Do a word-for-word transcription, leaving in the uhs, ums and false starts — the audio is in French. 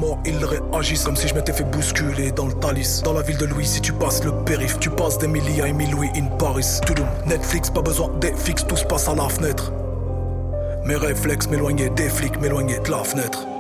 mort, ils réagissent comme si je m'étais fait bousculer dans le Thalys. Dans la ville de Louis, si tu passes le périph', tu passes d'Emily à Emile Louis in Paris. Toudoum, Netflix, pas besoin des fixes, tout se passe à la fenêtre. Mes réflexes m'éloignaient des flics, m'éloignaient de la fenêtre.